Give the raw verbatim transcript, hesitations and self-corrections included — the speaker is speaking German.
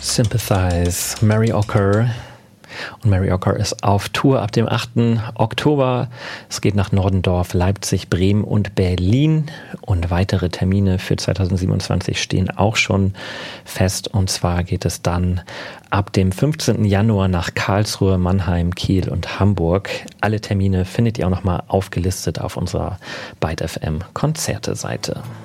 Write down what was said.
Sympathize, Mary Ocker. Und Mary Ocker ist auf Tour ab dem achten Oktober. Es geht nach Nordendorf, Leipzig, Bremen und Berlin. Und weitere Termine für zweitausendsiebenundzwanzig stehen auch schon fest. Und zwar geht es dann ab dem fünfzehnten Januar nach Karlsruhe, Mannheim, Kiel und Hamburg. Alle Termine findet ihr auch nochmal aufgelistet auf unserer Byte F M Konzerte-Seite.